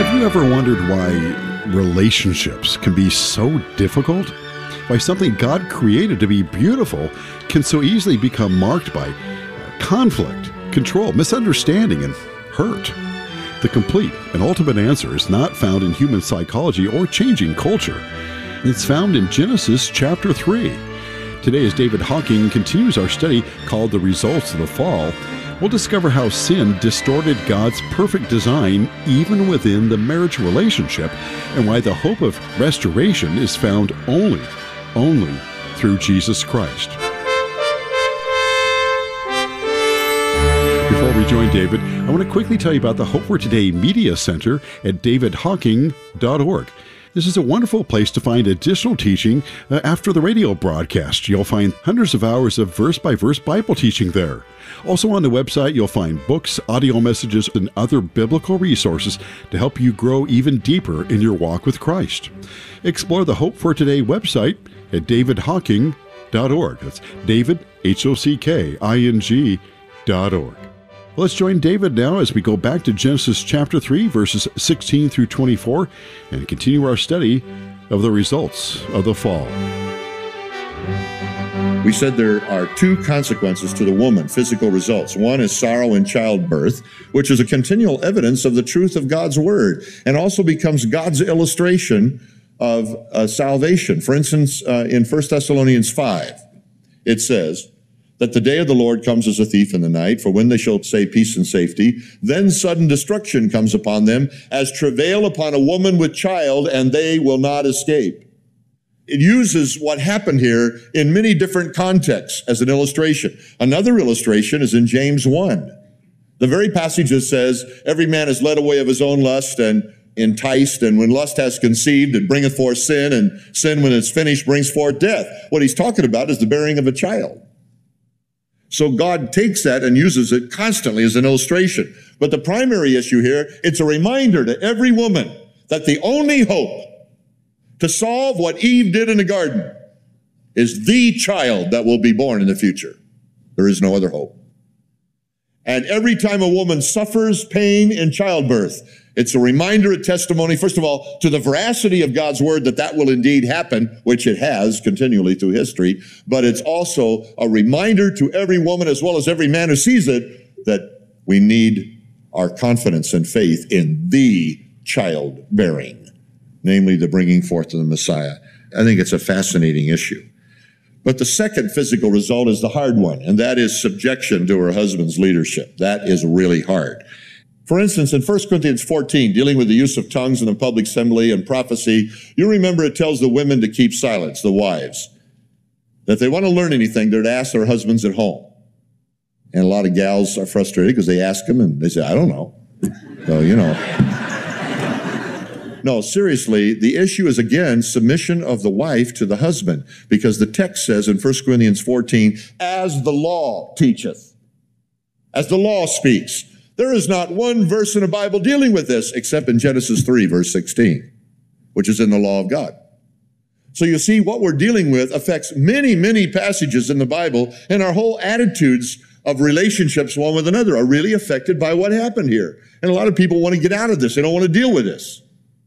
Have you ever wondered why relationships can be so difficult? Why something God created to be beautiful can so easily become marked by conflict, control, misunderstanding, and hurt? The complete and ultimate answer is not found in human psychology or changing culture. It's found in Genesis chapter 3. Today, as David Hocking continues our study called The Results of the Fall, we'll discover how sin distorted God's perfect design even within the marriage relationship, and why the hope of restoration is found only through Jesus Christ. Before we join David, I want to quickly tell you about the Hope for Today Media Center at davidhocking.org. This is a wonderful place to find additional teaching after the radio broadcast. You'll find hundreds of hours of verse-by-verse Bible teaching there. Also on the website, you'll find books, audio messages, and other biblical resources to help you grow even deeper in your walk with Christ. Explore the Hope for Today website at davidhocking.org. That's David, Hocking.org. Let's join David now as we go back to Genesis chapter 3, verses 16 through 24, and continue our study of the results of the fall. We said there are two consequences to the woman, physical results. One is sorrow in childbirth, which is a continual evidence of the truth of God's word, and also becomes God's illustration of salvation. For instance, in 1 Thessalonians 5, it says that the day of the Lord comes as a thief in the night, for when they shall say peace and safety, then sudden destruction comes upon them, as travail upon a woman with child, and they will not escape. It uses what happened here in many different contexts as an illustration. Another illustration is in James 1. The very passage that says, every man is led away of his own lust and enticed, and when lust has conceived, it bringeth forth sin, and sin, when it's finished, brings forth death. What he's talking about is the bearing of a child. So God takes that and uses it constantly as an illustration. But the primary issue here, it's a reminder to every woman that the only hope to solve what Eve did in the garden is the child that will be born in the future. There is no other hope. And every time a woman suffers pain in childbirth, it's a reminder, a testimony, first of all, to the veracity of God's word that will indeed happen, which it has continually through history. But it's also a reminder to every woman as well as every man who sees it that we need our confidence and faith in the childbearing, namely the bringing forth of the Messiah. I think it's a fascinating issue. But the second physical result is the hard one, and that is subjection to her husband's leadership. That is really hard. For instance, in 1 Corinthians 14, dealing with the use of tongues in the public assembly and prophecy, you remember it tells the women to keep silence, the wives. That if they want to learn anything, they're to ask their husbands at home. And a lot of gals are frustrated because they ask them and they say, I don't know. So, No, seriously, the issue is, again, submission of the wife to the husband, because the text says in 1 Corinthians 14, as the law teacheth, as the law speaks. There is not one verse in the Bible dealing with this except in Genesis 3, verse 16, which is in the law of God. So you see, what we're dealing with affects many, many passages in the Bible, and our whole attitudes of relationships one with another are really affected by what happened here. And a lot of people want to get out of this. They don't want to deal with this.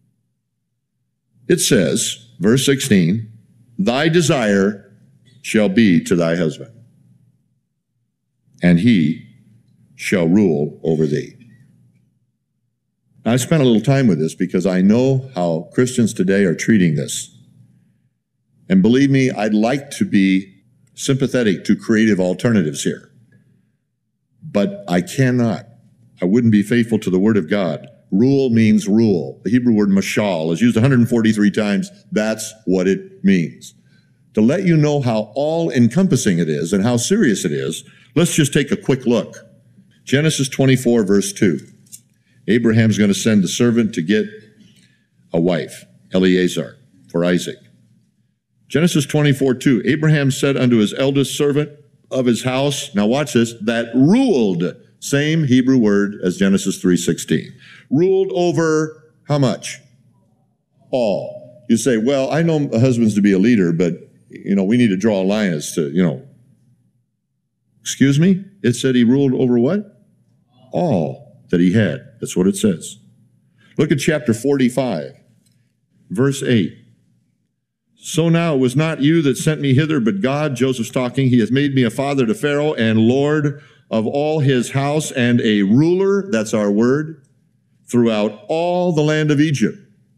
It says, verse 16, thy desire shall be to thy husband, and he shall rule over thee. Now, I spent a little time with this because I know how Christians today are treating this. And believe me, I'd like to be sympathetic to creative alternatives here. But I cannot. I wouldn't be faithful to the Word of God. Rule means rule. The Hebrew word mashal is used 143 times. That's what it means. To let you know how all-encompassing it is and how serious it is, let's just take a quick look. Genesis 24, verse 2. Abraham's going to send the servant to get a wife, Eliezer, for Isaac. Genesis 24, 2. Abraham said unto his eldest servant of his house, now watch this, that ruled, same Hebrew word as Genesis 3:16. Ruled over how much? All. You say, well, I know husbands to be a leader, but, we need to draw a line as to, excuse me? It said he ruled over what? All that he had. That's what it says. Look at chapter 45, verse 8. So now it was not you that sent me hither, but God. Joseph's talking. He has made me a father to Pharaoh and Lord of all his house and a ruler, that's our word, throughout all the land of Egypt.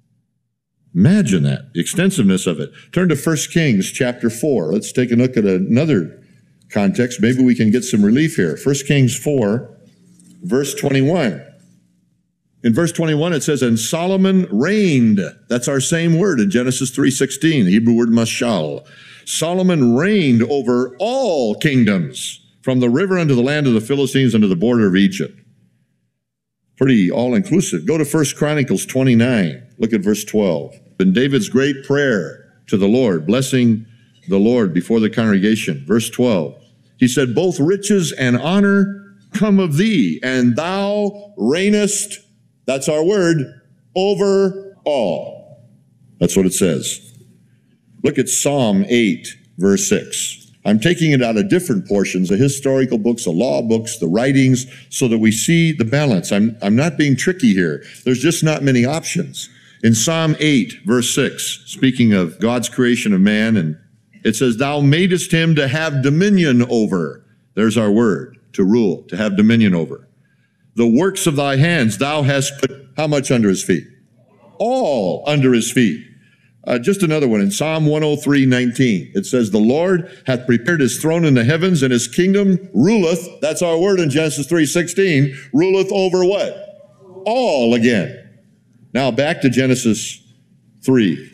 Imagine that, the extensiveness of it. Turn to 1 Kings chapter 4. Let's take a look at another context. Maybe we can get some relief here. 1 Kings 4, verse 21. In verse 21, it says, and Solomon reigned. That's our same word in Genesis 3:16, the Hebrew word mashal. Solomon reigned over all kingdoms, from the river unto the land of the Philistines unto the border of Egypt. Pretty all-inclusive. Go to 1 Chronicles 29. Look at verse 12. In David's great prayer to the Lord, blessing the Lord before the congregation. Verse 12. He said, both riches and honor come of thee, and thou reignest, that's our word, over all. That's what it says. Look at Psalm 8, verse 6. I'm taking it out of different portions, the historical books, the law books, the writings, so that we see the balance. I'm not being tricky here. There's just not many options. In Psalm 8, verse 6, speaking of God's creation of man, and it says, thou madest him to have dominion over. There's our word, to rule, to have dominion over. The works of thy hands thou hast put how much under his feet? All under his feet. Just another one in Psalm 103:19. It says, the Lord hath prepared his throne in the heavens, and his kingdom ruleth, that's our word in Genesis 3:16, ruleth over what? All again. Now back to Genesis 3.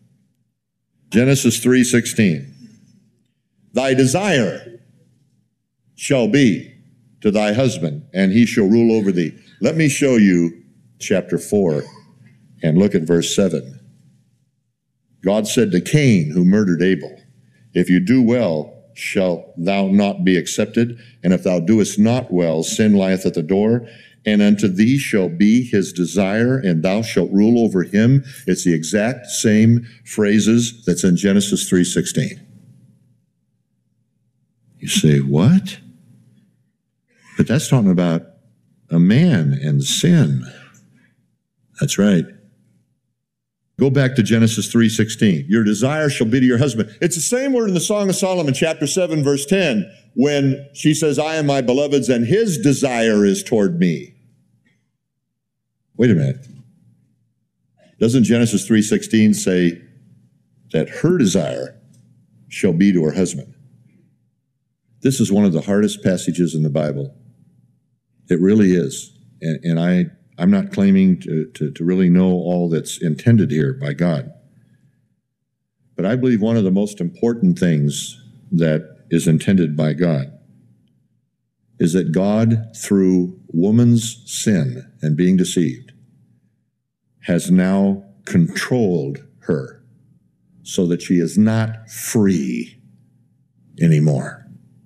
Genesis 3:16. Thy desire shall be to thy husband, and he shall rule over thee. Let me show you chapter 4 and look at verse 7. God said to Cain, who murdered Abel, if you do well, shalt thou not be accepted? And if thou doest not well, sin lieth at the door, and unto thee shall be his desire, and thou shalt rule over him. It's the exact same phrases that's in Genesis 3:16. You say, what? But that's talking about a man and sin. That's right. Go back to Genesis 3:16. Your desire shall be to your husband. It's the same word in the Song of Solomon, chapter 7, verse 10, when she says, I am my beloved's, and his desire is toward me. Wait a minute. Doesn't Genesis 3:16 say that her desire shall be to her husband? This is one of the hardest passages in the Bible. It really is. And I'm not claiming to really know all that's intended here by God. But I believe one of the most important things that is intended by God is that God, through woman's sin and being deceived, has now controlled her so that she is not free anymore.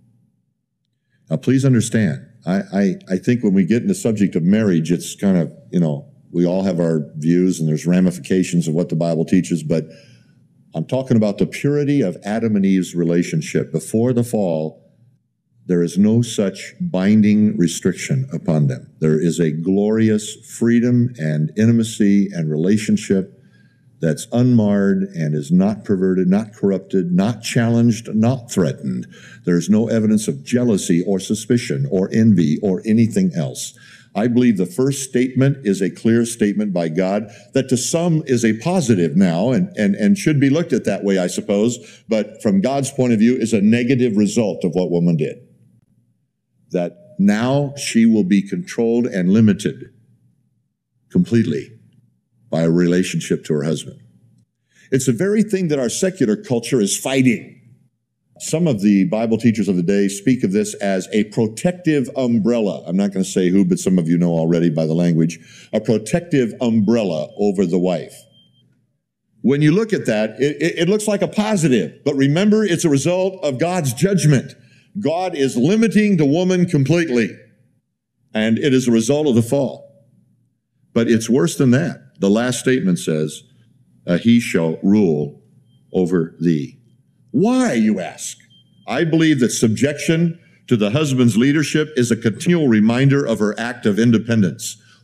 Now, please understand, I think when we get in the subject of marriage, it's kind of, we all have our views and there's ramifications of what the Bible teaches, but I'm talking about the purity of Adam and Eve's relationship. Before the fall, there is no such binding restriction upon them. There is a glorious freedom and intimacy and relationship that's unmarred and is not perverted, not corrupted, not challenged, not threatened. There's no evidence of jealousy or suspicion or envy or anything else. I believe the first statement is a clear statement by God that to some is a positive now and should be looked at that way, I suppose, but from God's point of view is a negative result of what woman did. That now she will be controlled and limited completely by a relationship to her husband. It's the very thing that our secular culture is fighting. Some of the Bible teachers of the day speak of this as a protective umbrella. I'm not going to say who, but some of you know already by the language. A protective umbrella over the wife. When you look at that, it looks like a positive. But remember, it's a result of God's judgment. God is limiting the woman completely. And it is a result of the fall. But it's worse than that. The last statement says, he shall rule over thee. Why, you ask? I believe that subjection to the husband's leadership is a continual reminder of her act of independence.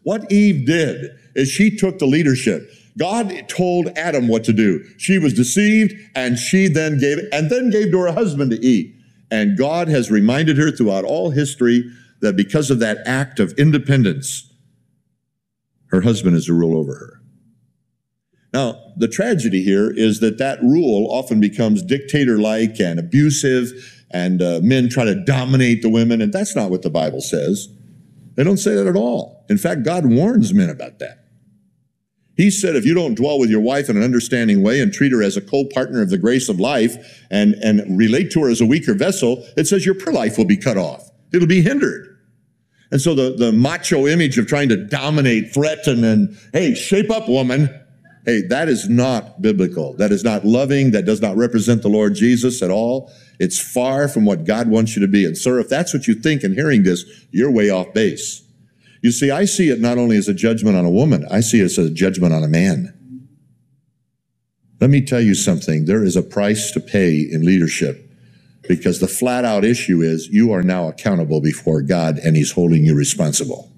What Eve did is she took the leadership. God told Adam what to do. She was deceived, and she then gave to her husband to eat. And God has reminded her throughout all history that because of that act of independence, her husband is to rule over her. Now, the tragedy here is that rule often becomes dictator-like and abusive, and men try to dominate the women, and that's not what the Bible says. They don't say that at all. In fact, God warns men about that. He said, if you don't dwell with your wife in an understanding way and treat her as a co-partner of the grace of life and relate to her as a weaker vessel, it says your prayer life will be cut off. It'll be hindered. And so the macho image of trying to dominate, threaten, and, hey, shape up, woman, hey, that is not biblical. That is not loving. That does not represent the Lord Jesus at all. It's far from what God wants you to be. And, sir, if that's what you think in hearing this, you're way off base. You see, I see it not only as a judgment on a woman, I see it as a judgment on a man. Let me tell you something. There is a price to pay in leadership, because the flat-out issue is you are now accountable before God, and He's holding you responsible.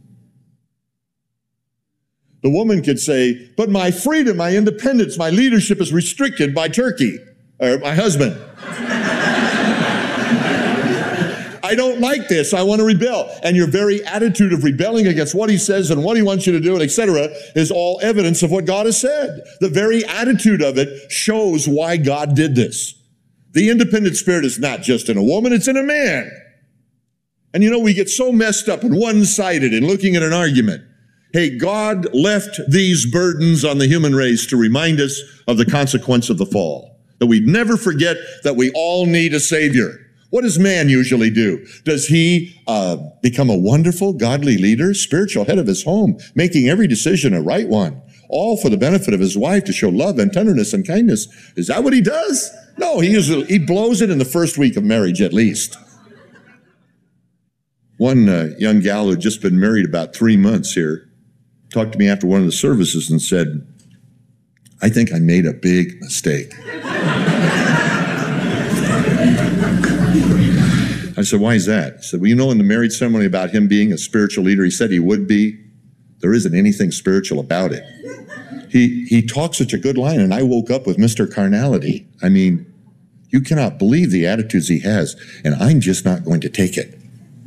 The woman could say, but my freedom, my independence, my leadership is restricted by Turkey, or my husband. I don't like this. I want to rebel. And your very attitude of rebelling against what He says and what He wants you to do, and etc., is all evidence of what God has said. The very attitude of it shows why God did this. The independent spirit is not just in a woman, it's in a man. And you know, we get so messed up and one-sided in looking at an argument. Hey, God left these burdens on the human race to remind us of the consequence of the fall. That we never forget that we all need a Savior. What does man usually do? Does he become a wonderful, godly leader, spiritual head of his home, making every decision a right one, all for the benefit of his wife to show love and tenderness and kindness? Is that what he does? No, he blows it in the first week of marriage at least. One young gal who had just been married about 3 months here talked to me after one of the services and said, I think I made a big mistake. I said, why is that? He said, well, you know, in the marriage ceremony about him being a spiritual leader, he said he would be. There isn't anything spiritual about it. He talks such a good line, and I woke up with Mr. Carnality. I mean, you cannot believe the attitudes he has, and I'm just not going to take it.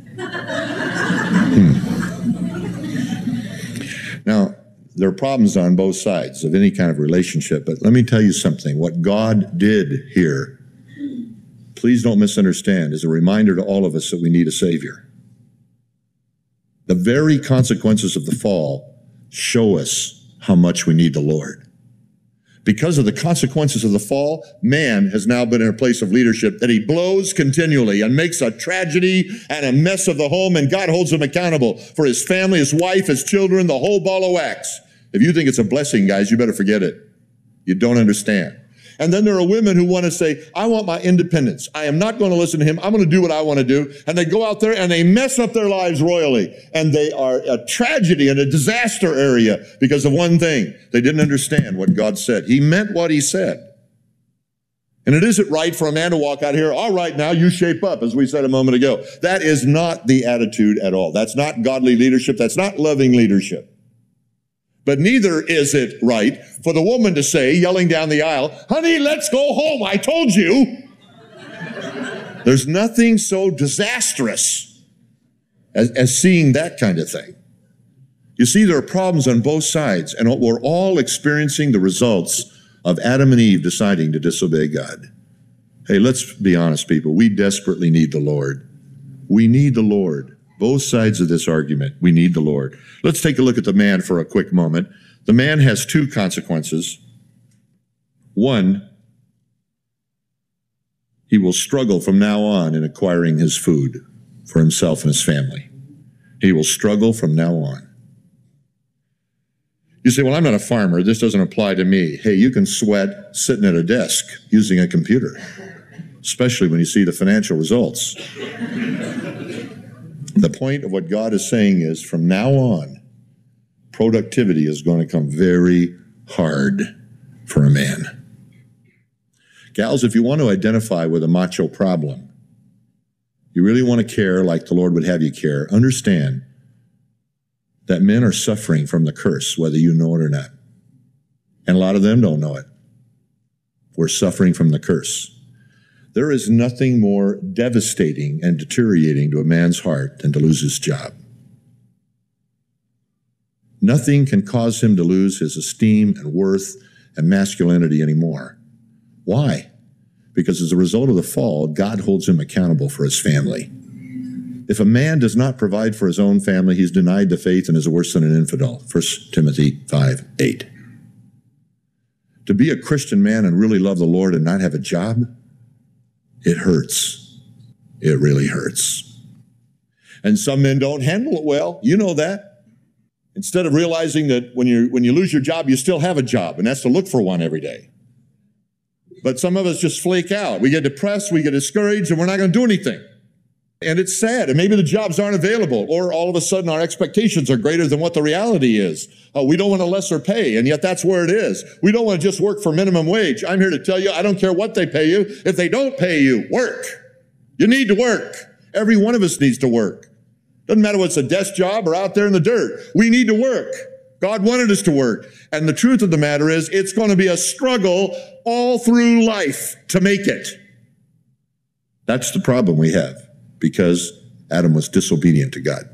Now, there are problems on both sides of any kind of relationship, but let me tell you something. What God did here, please don't misunderstand, is a reminder to all of us that we need a Savior. The very consequences of the fall show us how much we need the Lord. Because of the consequences of the fall, man has now been in a place of leadership that he blows continually and makes a tragedy and a mess of the home, and God holds him accountable for his family, his wife, his children, the whole ball of wax. If you think it's a blessing, guys, you better forget it. You don't understand. And then there are women who want to say, I want my independence. I am not going to listen to him. I'm going to do what I want to do. And they go out there and they mess up their lives royally. And they are a tragedy and a disaster area because of one thing. They didn't understand what God said. He meant what He said. And it isn't right for a man to walk out here, all right, now you shape up, as we said a moment ago. That is not the attitude at all. That's not godly leadership. That's not loving leadership. But neither is it right for the woman to say, yelling down the aisle, honey, let's go home, I told you. There's nothing so disastrous as seeing that kind of thing. You see, there are problems on both sides, and we're all experiencing the results of Adam and Eve deciding to disobey God. Hey, let's be honest, people. We desperately need the Lord. We need the Lord. Both sides of this argument, we need the Lord. Let's take a look at the man for a quick moment. The man has two consequences. One, he will struggle from now on in acquiring his food for himself and his family. He will struggle from now on. You say, well, I'm not a farmer. This doesn't apply to me. Hey, you can sweat sitting at a desk using a computer, especially when you see the financial results. The point of what God is saying is, from now on, productivity is going to come very hard for a man. Gals, if you want to identify with a macho problem, you really want to care like the Lord would have you care, understand that men are suffering from the curse, whether you know it or not. And a lot of them don't know it. We're suffering from the curse. There is nothing more devastating and deteriorating to a man's heart than to lose his job. Nothing can cause him to lose his esteem and worth and masculinity anymore. Why? Because as a result of the fall, God holds him accountable for his family. If a man does not provide for his own family, he's denied the faith and is worse than an infidel. 1 Timothy 5:8. To be a Christian man and really love the Lord and not have a job, it hurts. It really hurts. And some men don't handle it well. You know that. Instead of realizing that when you lose your job, you still have a job, and that's to look for one every day. But some of us just flake out. We get depressed, we get discouraged, and we're not going to do anything. And it's sad. And maybe the jobs aren't available, or all of a sudden our expectations are greater than what the reality is. We don't want a lesser pay, and yet that's where it is. We don't want to just work for minimum wage. I'm here to tell you, I don't care what they pay you. If they don't pay you, work. You need to work. Every one of us needs to work. Doesn't matter what's a desk job or out there in the dirt. We need to work. God wanted us to work. And the truth of the matter is, it's going to be a struggle all through life to make it. That's the problem we have, because Adam was disobedient to God.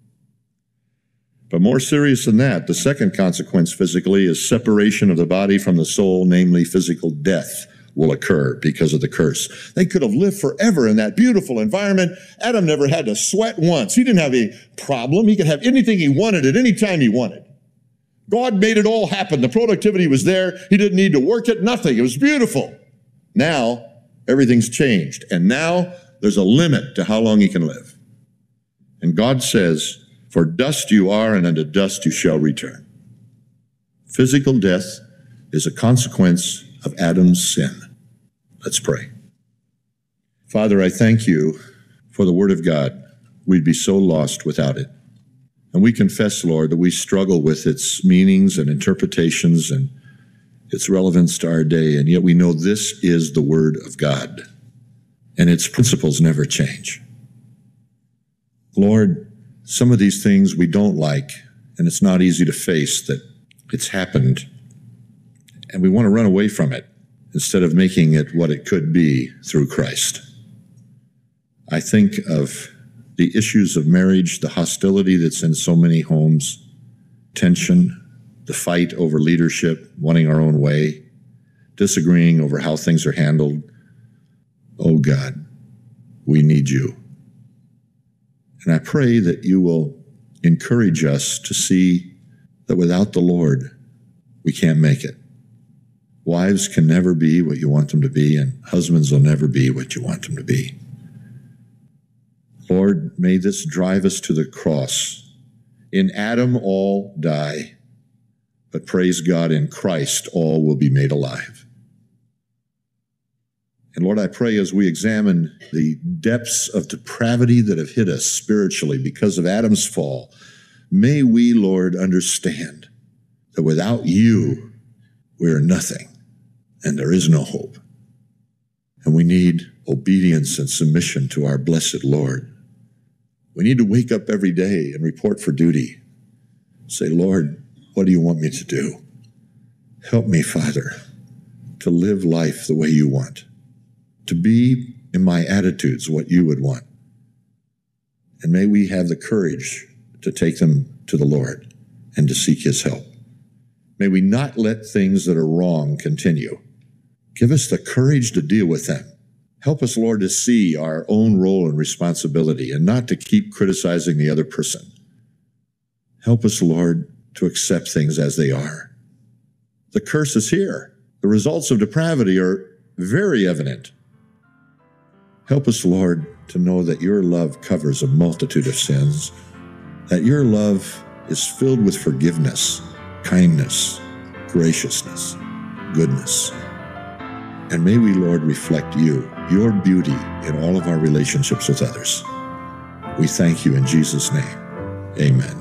But more serious than that, the second consequence physically is separation of the body from the soul, namely physical death will occur because of the curse. They could have lived forever in that beautiful environment. Adam never had to sweat once. He didn't have a problem. He could have anything he wanted at any time he wanted. God made it all happen. The productivity was there. He didn't need to work it, nothing. It was beautiful. Now, everything's changed. And now, there's a limit to how long he can live. And God says, for dust you are, and unto dust you shall return. Physical death is a consequence of Adam's sin. Let's pray. Father, I thank you for the Word of God. We'd be so lost without it. And we confess, Lord, that we struggle with its meanings and interpretations and its relevance to our day, and yet we know this is the Word of God, and its principles never change. Lord, some of these things we don't like, and it's not easy to face that it's happened, and we want to run away from it instead of making it what it could be through Christ. I think of the issues of marriage, the hostility that's in so many homes, tension, the fight over leadership, wanting our own way, disagreeing over how things are handled. Oh God, we need you. And I pray that you will encourage us to see that without the Lord, we can't make it. Wives can never be what you want them to be, and husbands will never be what you want them to be. Lord, may this drive us to the cross. In Adam, all die, but praise God, in Christ, all will be made alive. And Lord, I pray as we examine the depths of depravity that have hit us spiritually because of Adam's fall, may we, Lord, understand that without you, we are nothing, and there is no hope. And we need obedience and submission to our blessed Lord. We need to wake up every day and report for duty. Say, Lord, what do you want me to do? Help me, Father, to live life the way you want, to be in my attitudes what you would want. And may we have the courage to take them to the Lord and to seek his help. May we not let things that are wrong continue. Give us the courage to deal with them. Help us, Lord, to see our own role and responsibility and not to keep criticizing the other person. Help us, Lord, to accept things as they are. The curse is here. The results of depravity are very evident. Help us, Lord, to know that your love covers a multitude of sins, that your love is filled with forgiveness, kindness, graciousness, goodness. And may we, Lord, reflect you, your beauty in all of our relationships with others. We thank you in Jesus' name. Amen.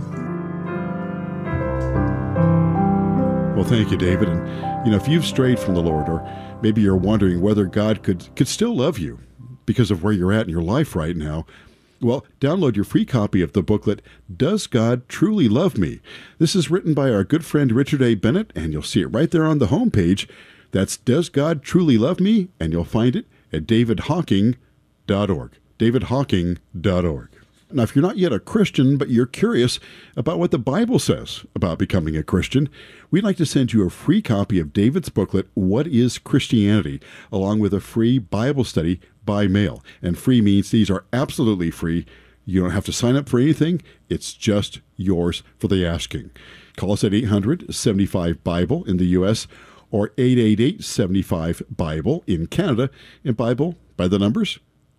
Well, thank you, David. And, if you've strayed from the Lord, or maybe you're wondering whether God could still love you because of where you're at in your life right now, Well, download your free copy of the booklet, Does God Truly Love Me? This is written by our good friend Richard A. Bennett, and you'll see it right there on the homepage. That's Does God Truly Love Me? And you'll find it at davidhawking.org. davidhawking.org. Now, if you're not yet a Christian, but you're curious about what the Bible says about becoming a Christian, we'd like to send you a free copy of David's booklet, What is Christianity?, along with a free Bible study by mail. And free means these are absolutely free. You don't have to sign up for anything. It's just yours for the asking. Call us at 800-75-BIBLE in the U.S. or 888-75-BIBLE in Canada, and Bible by the numbers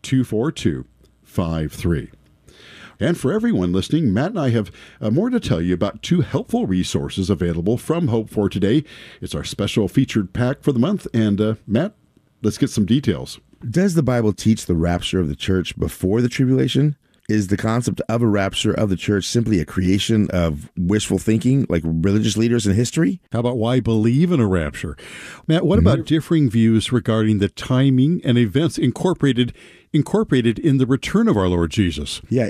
24253. And for everyone listening, Matt and I have more to tell you about two helpful resources available from Hope for Today. It's our special featured pack for the month. And Matt, let's get some details. Does the Bible teach the rapture of the church before the tribulation? Is the concept of a rapture of the church simply a creation of wishful thinking, like religious leaders in history? How about why believe in a rapture? Matt, what about differing views regarding the timing and events incorporated in the return of our Lord Jesus? Yeah,